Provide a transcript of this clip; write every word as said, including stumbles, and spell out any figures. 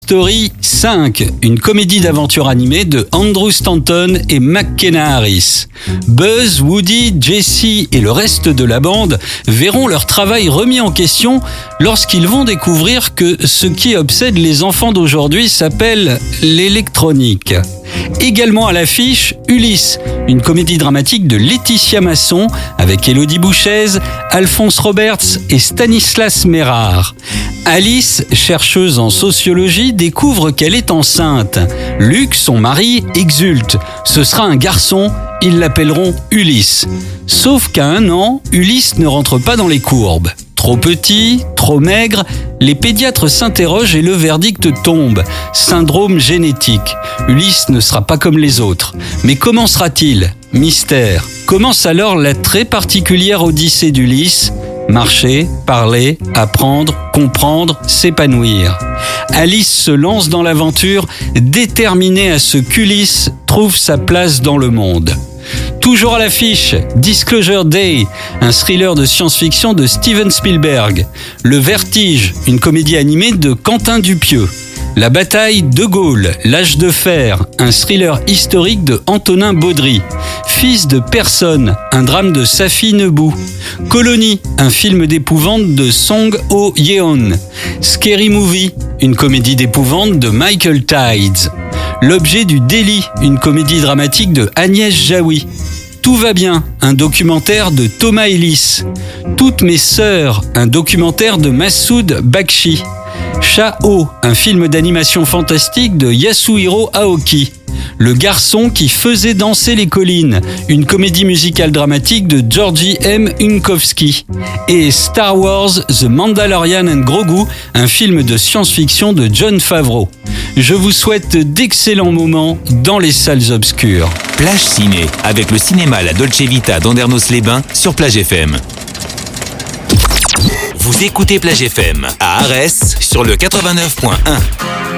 Story cinq, une comédie d'aventure animée de Andrew Stanton et McKenna Harris. Buzz, Woody, Jesse et le reste de la bande verront leur travail remis en question lorsqu'ils vont découvrir que ce qui obsède les enfants d'aujourd'hui s'appelle l'électronique. Également à l'affiche, Ulysse, une comédie dramatique de Laetitia Masson avec Élodie Bouchez, Alphonse Roberts et Stanislas Mérard. Alice, chercheuse en sociologie, découvre qu'elle est enceinte. Luc, son mari, exulte. Ce sera un garçon, ils l'appelleront Ulysse. Sauf qu'à un an, Ulysse ne rentre pas dans les courbes. Trop petit, trop maigre, les pédiatres s'interrogent et le verdict tombe. Syndrome génétique. Ulysse ne sera pas comme les autres. Mais comment sera-t-il ? Mystère. Commence alors la très particulière odyssée d'Ulysse. Marcher, parler, apprendre, comprendre, s'épanouir. Alice se lance dans l'aventure, déterminée à ce qu'Ulysse trouve sa place dans le monde. Toujours à l'affiche, Disclosure Day, un thriller de science-fiction de Steven Spielberg. Le Vertige, une comédie animée de Quentin Dupieux. La bataille de Gaulle, l'âge de fer, un thriller historique de Antonin Baudry. Fils de personne, un drame de Safi Nebou. Colonie, un film d'épouvante de Song Ho-yeon. Scary Movie, une comédie d'épouvante de Michael Tides. L'objet du délit, une comédie dramatique de Agnès Jaoui. Tout va bien, un documentaire de Thomas Ellis. Toutes mes sœurs, un documentaire de Massoud Bakshi. Chao, un film d'animation fantastique de Yasuhiro Aoki. Le garçon qui faisait danser les collines, une comédie musicale dramatique de Georgi M. Unkowski. Et Star Wars The Mandalorian and Grogu, un film de science-fiction de Jon Favreau. Je vous souhaite d'excellents moments dans les salles obscures. Plage Ciné, avec le cinéma La Dolce Vita d'Andernos-les-Bains sur Plage F M. Vous écoutez Plage F M à Arès sur le quatre-vingt-neuf point un.